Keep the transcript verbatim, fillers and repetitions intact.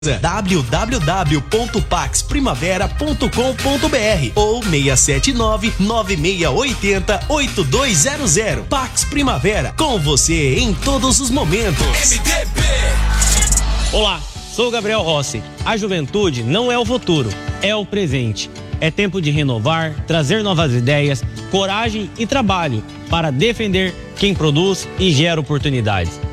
w w w ponto pax primavera ponto com ponto b r ou seis sete nove, nove seis oito zero, oito dois zero zero. Pax Primavera, com você em todos os momentos. M D B. Olá, sou o Gabriel Rossi. A juventude não é o futuro, é o presente. É tempo de renovar, trazer novas ideias, coragem e trabalho para defender quem produz e gera oportunidades.